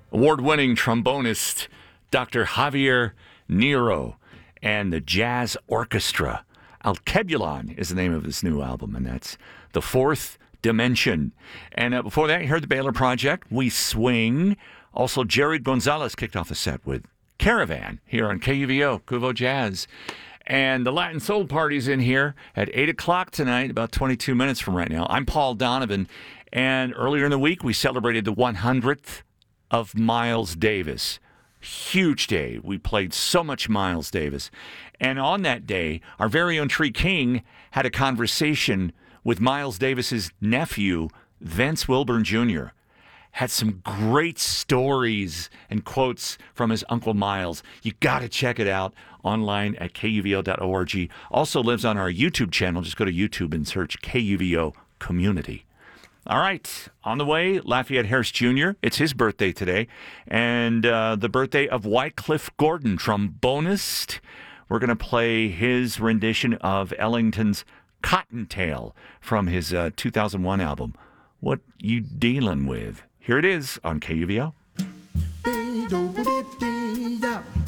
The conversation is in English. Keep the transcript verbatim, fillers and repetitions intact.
award-winning trombonist Doctor Javier Nero and the Jazz Orchestra. Alkebulon is the name of this new album, and that's The Fourth Dimension. And uh, before that, you heard the Baylor Project, We Swing. Also, Jerry Gonzalez kicked off the set with Caravan here on K U V O, Cuvo Jazz. And the Latin Soul Party's in here at eight o'clock tonight, about twenty-two minutes from right now. I'm Paul Donovan, and earlier in the week, we celebrated the one hundredth of Miles Davis. Huge day. We played so much Miles Davis. And on that day, our very own Tree King had a conversation with Miles Davis's nephew, Vince Wilburn Junior Had some great stories and quotes from his Uncle Miles. You got to check it out online at K U V O dot org. Also lives on our YouTube channel. Just go to YouTube and search K U V O Community. All right, on the way, Lafayette Harris Junior It's his birthday today, and uh, the birthday of Wycliffe Gordon, trombonist. We're going to play his rendition of Ellington's Cottontail from his uh, two thousand one album, What You Dealin' With? Here it is on K U V O.